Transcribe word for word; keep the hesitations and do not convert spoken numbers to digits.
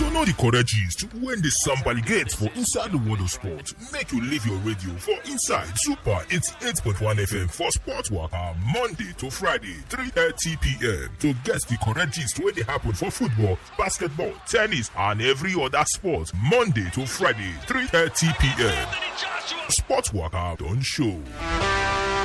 To know the correct gist when the Samba gets for inside the world of sport, make you leave your radio for inside Super eighty-eight point one F M for Sport Waka Monday to Friday, three thirty p.m. to get the correct gist when they happen for football, basketball, tennis, and every other sport. Monday to Friday, three thirty p.m. Sport Waka don't show.